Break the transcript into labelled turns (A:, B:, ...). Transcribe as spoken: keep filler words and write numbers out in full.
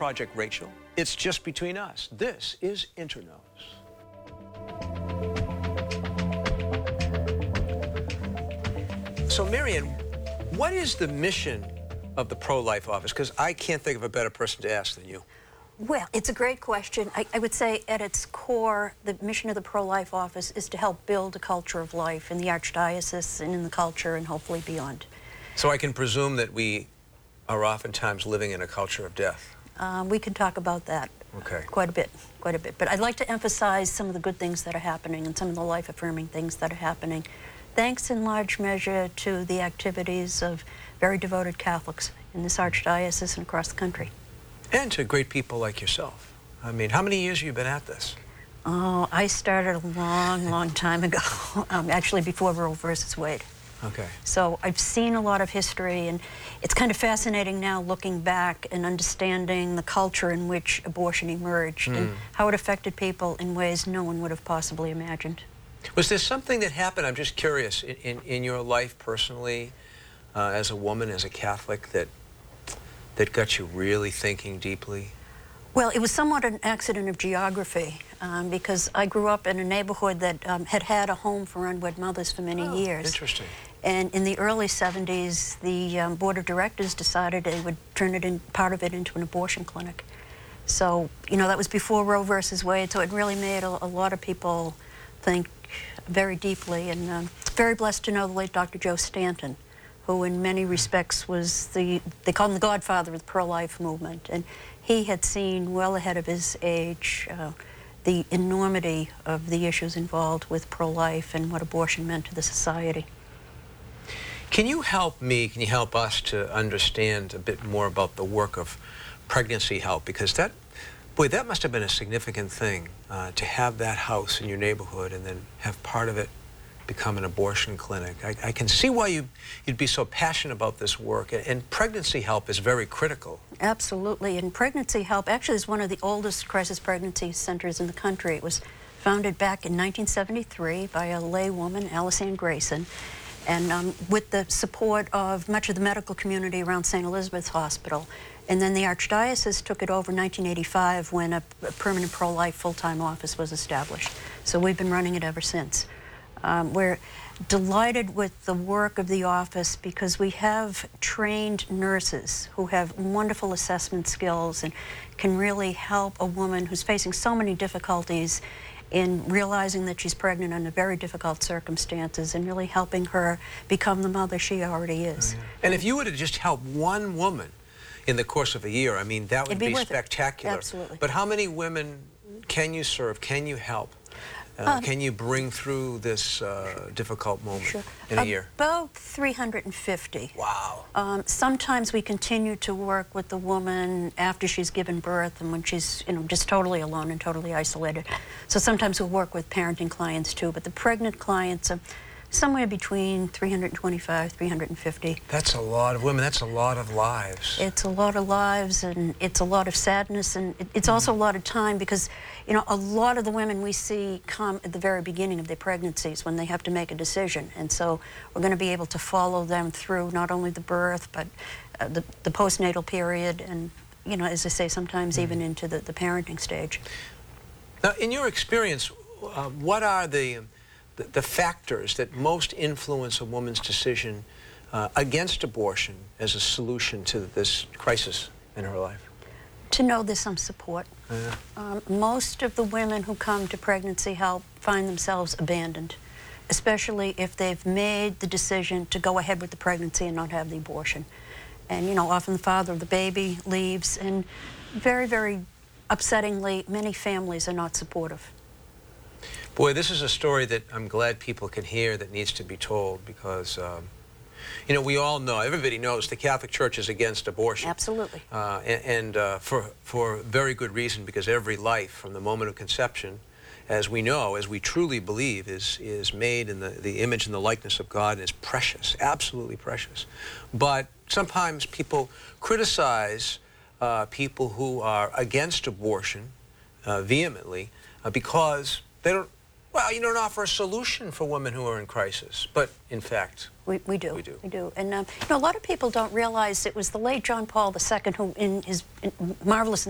A: Project Rachel. It's just between us. This is Internos. So, Marian, what is the mission of the Pro-Life Office? Because I can't think of a better person to ask than you.
B: Well, it's a great question. I, I would say at its core, the mission of the Pro-Life Office is to help build a culture of life in the Archdiocese and in the culture and hopefully beyond.
A: So I can presume that we are oftentimes living in a culture of death.
B: Um, we can talk about that
A: Okay.
B: quite a bit, quite a bit. But I'd like to emphasize some of the good things that are happening and some of the life-affirming things that are happening, thanks in large measure to the activities of very devoted Catholics in this Archdiocese and across the country.
A: And to great people like yourself. I mean, how many years have you been at this?
B: Oh, I started a long, long time ago, um, actually before Roe versus Wade.
A: Okay.
B: So I've seen a lot of history, and it's kind of fascinating now looking back and understanding the culture in which abortion emerged mm. and how it affected people in ways no one would have possibly imagined.
A: Was there something that happened, I'm just curious, in, in, in your life personally, uh, as a woman, as a Catholic, that that got you really thinking deeply?
B: Well, it was somewhat an accident of geography, um, because I grew up in a neighborhood that um, had had a home for unwed mothers for many
A: oh,
B: years.
A: Interesting.
B: And in the early seventies, the um, board of directors decided they would turn it in, part of it into an abortion clinic. So, you know, that was before Roe versus Wade, so it really made a, a lot of people think very deeply. And um, very blessed to know the late Doctor Joe Stanton, who in many respects was the, they call him the godfather of the pro-life movement. And he had seen well ahead of his age uh, the enormity of the issues involved with pro-life and what abortion meant to the society.
A: Can you help me, can you help us to understand a bit more about the work of Pregnancy Help? Because that, boy, that must have been a significant thing, uh, to have that house in your neighborhood and then have part of it become an abortion clinic. I, I can see why you, you'd be so passionate about this work, and, and Pregnancy Help is very critical.
B: Absolutely, and Pregnancy Help actually is one of the oldest crisis pregnancy centers in the country. It was founded back in nineteen seventy-three by a lay woman, Alice Ann Grayson, and um, with the support of much of the medical community around Saint Elizabeth's Hospital. And then the Archdiocese took it over in nineteen eighty-five when a, a permanent pro-life full-time office was established. So we've been running it ever since. Um, we're delighted with the work of the office because we have trained nurses who have wonderful assessment skills and can really help a woman who's facing so many difficulties in realizing that she's pregnant under very difficult circumstances and really helping her become the mother she already is.
A: Oh, yeah. And if you were to just help one woman in the course of a year, I mean, that would
B: be,
A: be
B: worth
A: spectacular.
B: It. Absolutely.
A: But how many women can you serve? Can you help? Uh,
B: um,
A: can you bring through this uh, difficult moment
B: sure.
A: in a year?
B: About three hundred fifty.
A: Wow.
B: Um, sometimes we continue to work with the woman after she's given birth and when she's, you know, just totally alone and totally isolated. So sometimes we'll work with parenting clients too, but the pregnant clients are somewhere between three hundred twenty-five, three hundred fifty.
A: That's a lot of women. That's a lot of lives.
B: It's a lot of lives, and it's a lot of sadness, and it, it's mm-hmm. also a lot of time because, you know, a lot of the women we see come at the very beginning of their pregnancies when they have to make a decision. And so we're going to be able to follow them through not only the birth, but uh, the, the postnatal period and, you know, as I say, sometimes mm-hmm. even into the, the parenting stage.
A: Now, in your experience, uh, what are the The, the factors that most influence a woman's decision uh, against abortion as a solution to this crisis in her life?
B: To know there's some support.
A: Yeah.
B: Um, most of the women who come to Pregnancy Help find themselves abandoned, especially if they've made the decision to go ahead with the pregnancy and not have the abortion. And, you know, often the father of the baby leaves, and very, very upsettingly, many families are not supportive.
A: Boy, this is a story that I'm glad people can hear that needs to be told because, um, you know, we all know, everybody knows the Catholic Church is against abortion.
B: Absolutely.
A: Uh, and and uh, for, for very good reason, because every life from the moment of conception, as we know, as we truly believe, is, is made in the, the image and the likeness of God and is precious, absolutely precious. But sometimes people criticize uh, people who are against abortion uh, vehemently uh, because they don't, well, you don't offer a solution for women who are in crisis. But, in fact,
B: we, we do.
A: We do.
B: We do. And, um, you know, a lot of people don't realize it was the late John Paul the Second who, in his in marvelous